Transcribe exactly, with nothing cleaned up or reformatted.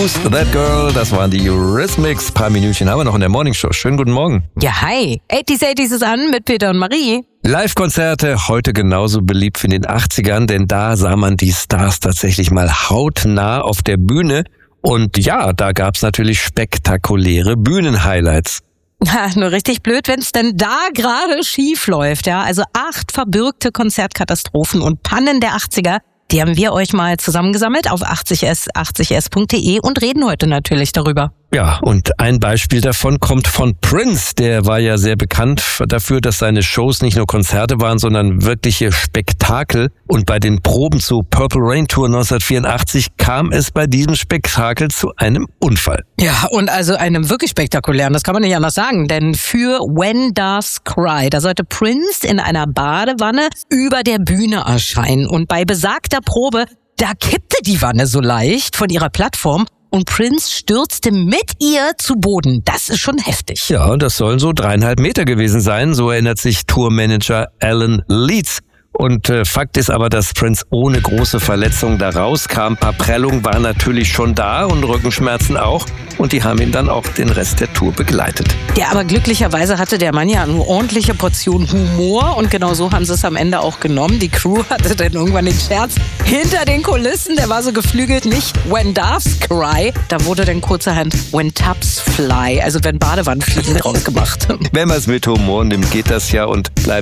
Who's That Girl? Das waren die Eurythmics. Ein paar Minütchen haben wir noch in der Morningshow. Schönen guten Morgen. Ja, hi. achtziger achtziger ist an mit Peter und Marie. Live-Konzerte heute genauso beliebt wie in den achtzigern, denn da sah man die Stars tatsächlich mal hautnah auf der Bühne. Und ja, da gab's natürlich spektakuläre Bühnenhighlights. Ha, nur richtig blöd, wenn es denn da gerade schief läuft, ja. Also acht verbürgte Konzertkatastrophen und Pannen der achtziger, die haben wir euch mal zusammengesammelt auf achtzig s achtzig s punkt de und reden heute natürlich darüber. Ja, und ein Beispiel davon kommt von Prince. Der war ja sehr bekannt dafür, dass seine Shows nicht nur Konzerte waren, sondern wirkliche Spektakel. Und bei den Proben zu Purple Rain Tour neunzehnhundertvierundachtzig kam es bei diesem Spektakel zu einem Unfall. Ja, und also einem wirklich spektakulären, das kann man nicht anders sagen, denn für When Doves Cry, da sollte Prince in einer Badewanne über der Bühne erscheinen. Und bei besagter Probe, da kippte die Wanne so leicht von ihrer Plattform und Prince stürzte mit ihr zu Boden. Das ist schon heftig. Ja, das sollen so dreieinhalb Meter gewesen sein, so erinnert sich Tourmanager Alan Leeds. Und äh, Fakt ist aber, dass Prince ohne große Verletzungen da rauskam. Ein paar Prellungen waren natürlich schon da und Rückenschmerzen auch. Und die haben ihn dann auch den Rest der Tour begleitet. Ja, aber glücklicherweise hatte der Mann ja eine ordentliche Portion Humor. Und genau so haben sie es am Ende auch genommen. Die Crew hatte dann irgendwann den Scherz hinter den Kulissen. Der war so geflügelt, nicht When Doves Cry. Da wurde dann kurzerhand When Tubs Fly, also wenn Badewannenfliegen draus gemacht. Wenn man es mit Humor nimmt, geht das ja und bleibt